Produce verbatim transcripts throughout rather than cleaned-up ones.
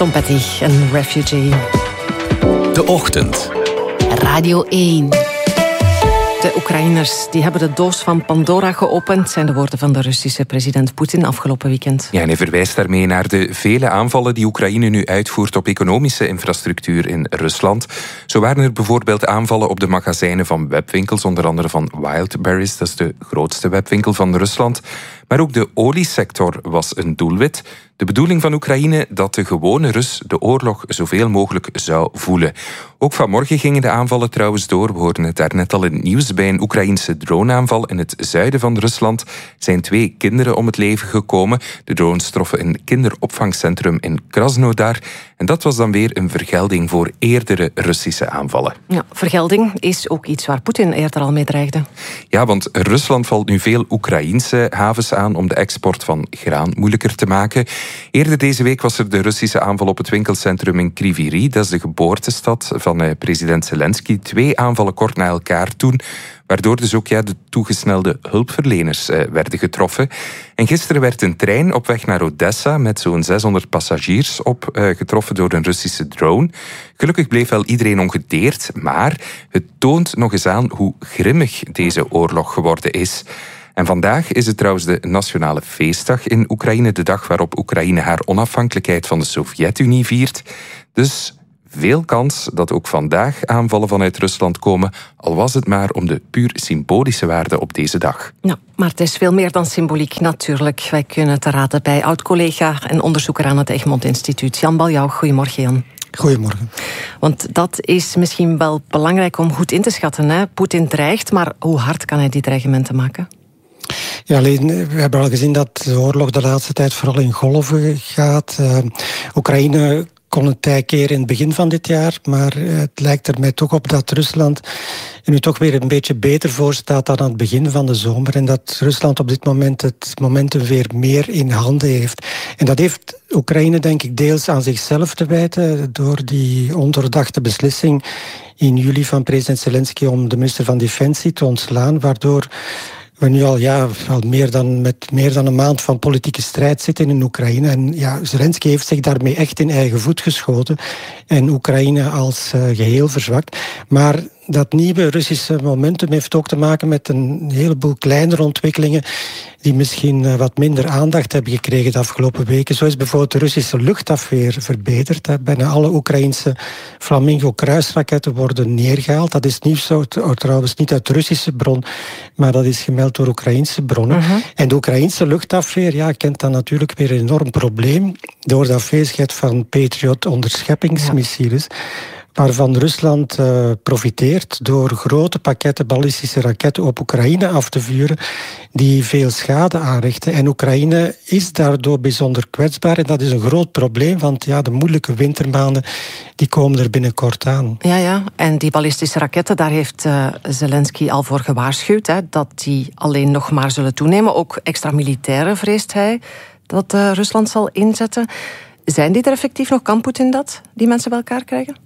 Tom Petty en Refugee. De Ochtend. Radio één. De Oekraïners die hebben de doos van Pandora geopend, zijn de woorden van de Russische president Poetin afgelopen weekend. Ja, en hij verwijst daarmee naar de vele aanvallen die Oekraïne nu uitvoert op economische infrastructuur in Rusland. Zo waren er bijvoorbeeld aanvallen op de magazijnen van webwinkels, onder andere van Wildberries, dat is de grootste webwinkel van Rusland. Maar ook de oliesector was een doelwit. De bedoeling van Oekraïne dat de gewone Rus de oorlog zoveel mogelijk zou voelen. Ook vanmorgen gingen de aanvallen trouwens door. We hoorden het daarnet al in het nieuws. Bij een Oekraïnse droneaanval in het zuiden van Rusland zijn twee kinderen om het leven gekomen. De drones troffen een kinderopvangcentrum in Krasnodar. En dat was dan weer een vergelding voor eerdere Russische aanvallen. Ja, vergelding is ook iets waar Poetin eerder al mee dreigde. Ja, want Rusland valt nu veel Oekraïense havens aan om de export van graan moeilijker te maken. Eerder deze week was er de Russische aanval op het winkelcentrum in Kryvyi Rih. Dat is de geboortestad van president Zelensky. Twee aanvallen kort na elkaar toen, waardoor dus ook ja, de toegesnelde hulpverleners eh, werden getroffen. En gisteren werd een trein op weg naar Odessa met zo'n zeshonderd passagiers op eh, getroffen door een Russische drone. Gelukkig bleef wel iedereen ongedeerd, maar het toont nog eens aan hoe grimmig deze oorlog geworden is. En vandaag is het trouwens de nationale feestdag in Oekraïne, de dag waarop Oekraïne haar onafhankelijkheid van de Sovjet-Unie viert. Dus veel kans dat ook vandaag aanvallen vanuit Rusland komen, al was het maar om de puur symbolische waarde op deze dag. Ja, maar het is veel meer dan symboliek natuurlijk. Wij kunnen te raden bij oud-collega en onderzoeker aan het Egmont Instituut, Jan Baljouw. Goedemorgen, Jan. Goedemorgen. Want dat is misschien wel belangrijk om goed in te schatten, hè? Poetin dreigt, maar hoe hard kan hij die dreigementen maken? Ja, alleen, we hebben al gezien dat de oorlog de laatste tijd vooral in golven gaat. Uh, Oekraïne kon een tij keren in het begin van dit jaar, maar het lijkt er mij toch op dat Rusland er nu toch weer een beetje beter voor staat dan aan het begin van de zomer. En dat Rusland op dit moment het momentum weer meer in handen heeft. En dat heeft Oekraïne denk ik deels aan zichzelf te wijten door die ondoordachte beslissing in juli van president Zelensky om de minister van Defensie te ontslaan, waardoor we nu al, ja, al meer dan, met meer dan een maand van politieke strijd zitten in Oekraïne. En ja, Zelensky heeft zich daarmee echt in eigen voet geschoten en Oekraïne als uh, geheel verzwakt. Maar dat nieuwe Russische momentum heeft ook te maken met een heleboel kleinere ontwikkelingen die misschien uh, wat minder aandacht hebben gekregen de afgelopen weken. Zo is bijvoorbeeld de Russische luchtafweer verbeterd. Bijna alle Oekraïnse Flamingo-kruisraketten worden neergehaald. Dat is nieuws zo, trouwens niet uit Russische bron, maar dat is gemeld door Oekraïnse bronnen. Uh-huh. En de Oekraïnse luchtafweer ja, kent dan natuurlijk weer een enorm probleem door de afwezigheid van Patriot-onderscheppingsmissiles. Ja. Waarvan Rusland uh, profiteert door grote pakketten ballistische raketten op Oekraïne af te vuren, die veel schade aanrichten. En Oekraïne is daardoor bijzonder kwetsbaar. En dat is een groot probleem, want ja, de moeilijke wintermaanden die komen er binnenkort aan. Ja, ja. En die ballistische raketten, daar heeft uh, Zelensky al voor gewaarschuwd, hè, dat die alleen nog maar zullen toenemen. Ook extra militairen vreest hij dat uh, Rusland zal inzetten. Zijn die er effectief nog? Kan Poetin dat, die mensen bij elkaar krijgen?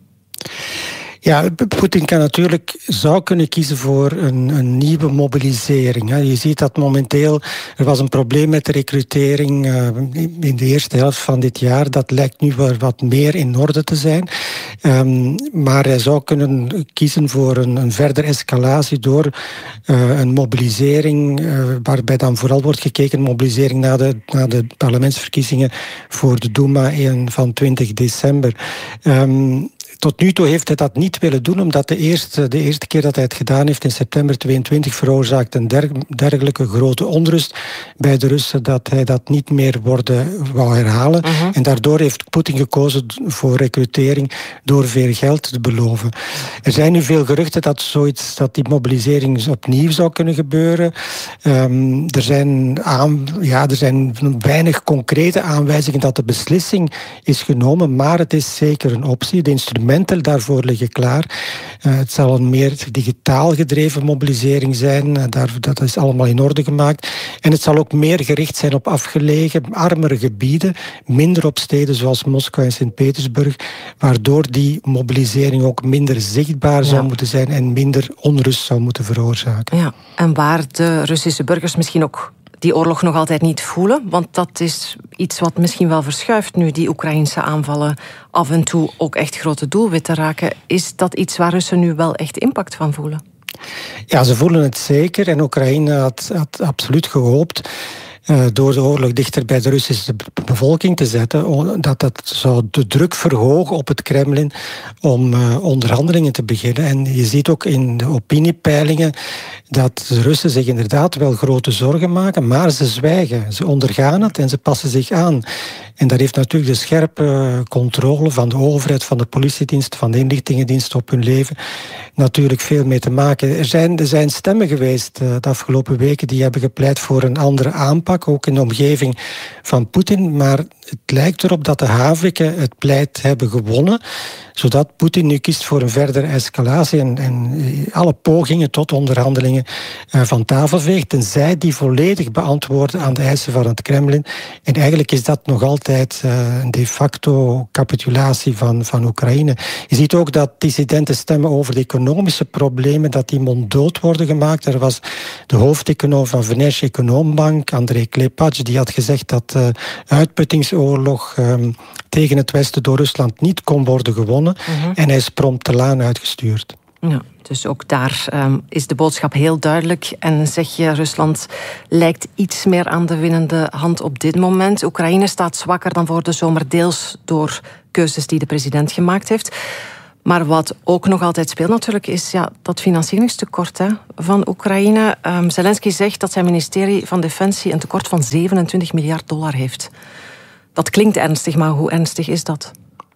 Ja, Poetin kan natuurlijk, zou kunnen kiezen voor een, een nieuwe mobilisering. Je ziet dat momenteel, er was een probleem met de recrutering uh, in de eerste helft van dit jaar. Dat lijkt nu wel wat meer in orde te zijn. Um, maar hij zou kunnen kiezen voor een, een verdere escalatie door uh, een mobilisering, uh, waarbij dan vooral wordt gekeken, mobilisering na de, na de parlementsverkiezingen voor de Duma van twintig december. Um, Tot nu toe heeft hij dat niet willen doen, omdat de eerste, de eerste keer dat hij het gedaan heeft in september tweeëntwintig veroorzaakt een der, dergelijke grote onrust bij de Russen dat hij dat niet meer worden wou herhalen. Uh-huh. En daardoor heeft Poetin gekozen voor recrutering door veel geld te beloven. Er zijn nu veel geruchten dat, zoiets, dat die mobilisering opnieuw zou kunnen gebeuren. Um, er, zijn aan, ja, er zijn weinig concrete aanwijzingen dat de beslissing is genomen, maar het is zeker een optie. De instrumenten daarvoor liggen klaar. Uh, het zal een meer digitaal gedreven mobilisering zijn. Uh, daar, dat is allemaal in orde gemaakt. En het zal ook meer gericht zijn op afgelegen, armere gebieden, minder op steden zoals Moskou en Sint-Petersburg, waardoor die mobilisering ook minder zichtbaar ja. zou moeten zijn en minder onrust zou moeten veroorzaken. Ja. En waar de Russische burgers misschien ook die oorlog nog altijd niet voelen? Want dat is iets wat misschien wel verschuift nu die Oekraïnse aanvallen af en toe ook echt grote doelwitten raken. Is dat iets waar Russen nu wel echt impact van voelen? Ja, ze voelen het zeker. En Oekraïne had, had absoluut gehoopt, Uh, door de oorlog dichter bij de Russische bevolking te zetten, dat dat zou de druk verhogen op het Kremlin om uh, onderhandelingen te beginnen. En je ziet ook in de opiniepeilingen dat de Russen zich inderdaad wel grote zorgen maken, maar ze zwijgen. Ze ondergaan het en ze passen zich aan. En daar heeft natuurlijk de scherpe controle van de overheid, van de politiedienst, van de inlichtingendienst op hun leven natuurlijk veel mee te maken. Er zijn, er zijn stemmen geweest uh, de afgelopen weken die hebben gepleit voor een andere aanpak, ook in de omgeving van Poetin. Maar het lijkt erop dat de haviken het pleit hebben gewonnen, zodat Poetin nu kiest voor een verdere escalatie en, en alle pogingen tot onderhandelingen uh, van tafel veegt, tenzij die volledig beantwoorden aan de eisen van het Kremlin. En eigenlijk is dat nog altijd uh, een de facto capitulatie van, van Oekraïne. Je ziet ook dat dissidenten stemmen over de economische problemen, dat die monddood worden gemaakt. Er was de hoofdeconoom van Venezia Econoombank, Andrei Klepacz, die had gezegd dat de uh, uitputtingsoorlog um, tegen het Westen door Rusland niet kon worden gewonnen. Uh-huh. En hij is prompt de laan uitgestuurd. Ja, dus ook daar um, is de boodschap heel duidelijk. En zeg je, Rusland lijkt iets meer aan de winnende hand op dit moment. Oekraïne staat zwakker dan voor de zomer, deels door keuzes die de president gemaakt heeft. Maar wat ook nog altijd speelt natuurlijk is ja, dat financieringstekort hè, van Oekraïne. Um, Zelensky zegt dat zijn ministerie van Defensie een tekort van zevenentwintig miljard dollar heeft. Dat klinkt ernstig, maar hoe ernstig is dat?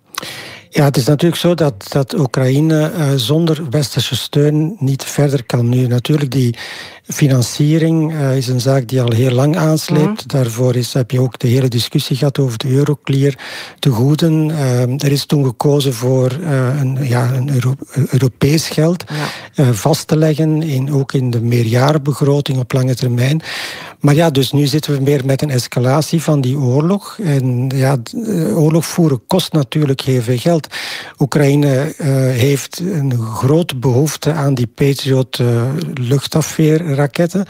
Ja, het is natuurlijk zo dat, dat Oekraïne uh, zonder westerse steun niet verder kan. Nu natuurlijk die financiering uh, is een zaak die al heel lang aansleept. Mm. Daarvoor is, heb je ook de hele discussie gehad over de Euroclear tegoeden. Uh, er is toen gekozen voor uh, een, ja, een Euro- Europees geld ja. uh, vast te leggen, in, ook in de meerjarenbegroting op lange termijn. Maar ja, dus nu zitten we meer met een escalatie van die oorlog. En ja, oorlog voeren kost natuurlijk heel veel geld. Oekraïne uh, heeft een grote behoefte aan die Patriot uh, luchtafweerraketten.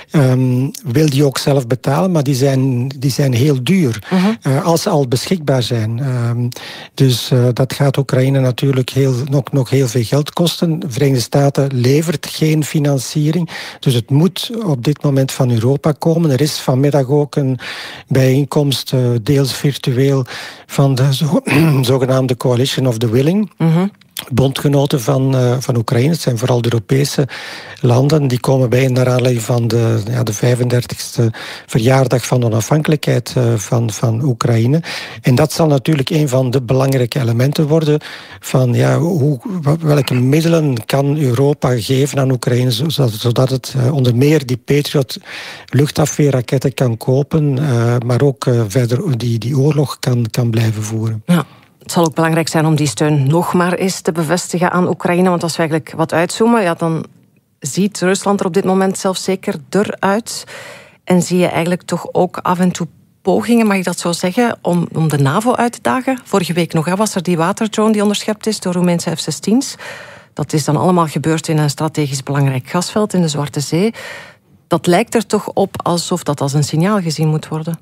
Um, wil die ook zelf betalen, maar die zijn, die zijn heel duur. Uh-huh. Uh, als ze al beschikbaar zijn. Um, dus uh, dat gaat Oekraïne natuurlijk heel, nog, nog heel veel geld kosten. De Verenigde Staten levert geen financiering. Dus het moet op dit moment van Europa komen. Er is vanmiddag ook een bijeenkomst, uh, deels virtueel, van de zo, zogenaamde Coalition of the Willing. Uh-huh. Bondgenoten van, uh, van Oekraïne, het zijn vooral de Europese landen, die komen bij naar aanleiding van de, ja, de vijfendertigste verjaardag van de onafhankelijkheid uh, van, van Oekraïne. En dat zal natuurlijk een van de belangrijke elementen worden van ja, hoe, welke middelen kan Europa geven aan Oekraïne, zodat, zodat het uh, onder meer die Patriot luchtafweerraketten kan kopen, uh, maar ook uh, verder die, die oorlog kan, kan blijven voeren. Ja. Het zal ook belangrijk zijn om die steun nog maar eens te bevestigen aan Oekraïne. Want als we eigenlijk wat uitzoomen, ja, dan ziet Rusland er op dit moment zelfs zekerder uit. En zie je eigenlijk toch ook af en toe pogingen, mag ik dat zo zeggen, om, om de NAVO uit te dagen. Vorige week nog hè, was er die waterdrone die onderschept is door Roemeense F zestien's. Dat is dan allemaal gebeurd in een strategisch belangrijk gasveld in de Zwarte Zee. Dat lijkt er toch op alsof dat als een signaal gezien moet worden.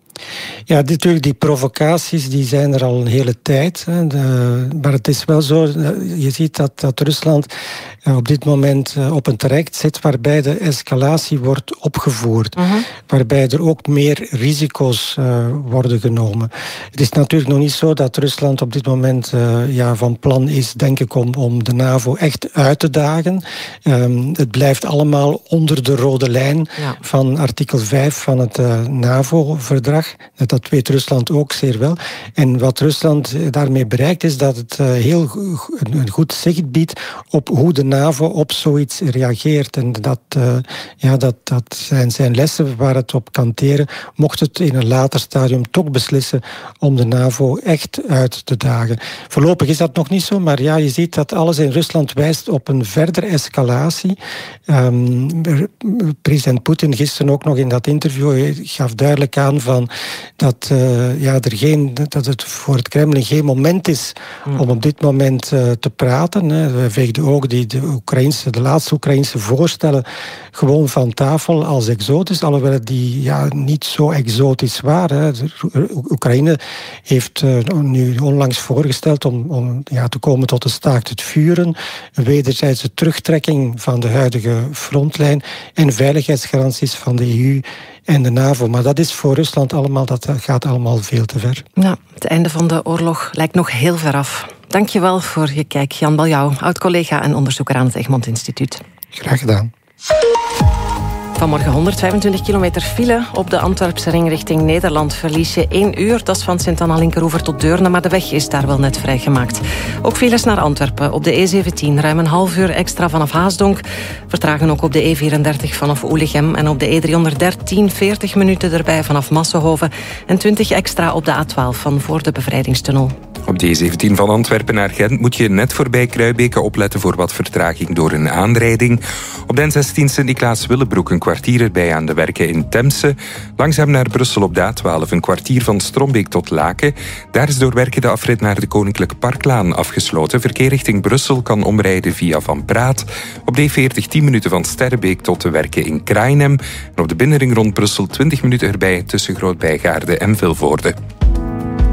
Ja, natuurlijk, die provocaties die zijn er al een hele tijd. Hè. De, maar het is wel zo, je ziet dat, dat Rusland uh, op dit moment uh, op een traject zit waarbij de escalatie wordt opgevoerd. Uh-huh. Waarbij er ook meer risico's uh, worden genomen. Het is natuurlijk nog niet zo dat Rusland op dit moment uh, ja, van plan is, denk ik, om, om de NAVO echt uit te dagen. Um, het blijft allemaal onder de rode lijn ja. van artikel vijf van het uh, NAVO-verdrag. Dat weet Rusland ook zeer wel. En wat Rusland daarmee bereikt is dat het heel een goed zicht biedt op hoe de NAVO op zoiets reageert. En dat, uh, ja, dat, dat zijn zijn lessen waar het op kan teren, mocht het in een later stadium toch beslissen om de NAVO echt uit te dagen. Voorlopig is dat nog niet zo, maar ja, je ziet dat alles in Rusland wijst op een verdere escalatie. Um, president Poetin gisteren ook nog in dat interview gaf duidelijk aan van dat, uh, ja, er geen, dat het voor het Kremlin geen moment is mm. om op dit moment uh, te praten. Hè. We veegden ook die, de, Oekraïnse, de laatste Oekraïnse voorstellen gewoon van tafel als exotisch, alhoewel die ja, niet zo exotisch waren. Hè. Oekraïne heeft uh, nu onlangs voorgesteld om, om ja, te komen tot een staakt het vuren, een wederzijdse terugtrekking van de huidige frontlijn en veiligheidsgaranties van de E U en de NAVO. Maar dat is voor Rusland allemaal, dat gaat allemaal veel te ver. Ja, het einde van de oorlog lijkt nog heel ver af. Dank je wel voor je kijk, Jan Baljouw, oud-collega en onderzoeker aan het Egmont Instituut. Graag gedaan. Vanmorgen honderdvijfentwintig kilometer file op de Antwerpse ring richting Nederland. Verlies je één uur, dat is van Sint-Anna-Linkeroever tot Deurne, maar de weg is daar wel net vrijgemaakt. Ook files naar Antwerpen op de E zeventien, ruim een half uur extra vanaf Haasdonk. Vertragen ook op de E vierendertig vanaf Oelichem en op de E driehonderddertien veertig minuten erbij vanaf Massenhoven en twintig extra op de A twaalf van voor de Bevrijdingstunnel. Op de E zeventien van Antwerpen naar Gent moet je net voorbij Kruibeke opletten voor wat vertraging door een aanrijding. Op de N zestien Sint-Niklaas-Willebroek een kwartier erbij aan de werken in Temse. Langzaam naar Brussel op de A twaalf een kwartier van Strombeek tot Laken. Daar is door werken de afrit naar de Koninklijke Parklaan afgesloten. Verkeer richting Brussel kan omrijden via Van Praat. Op de E veertig tien minuten van Sterrebeek tot de werken in Krainem. En op de binnenring rond Brussel twintig minuten erbij tussen Groot-Bijgaarde en Vilvoorde.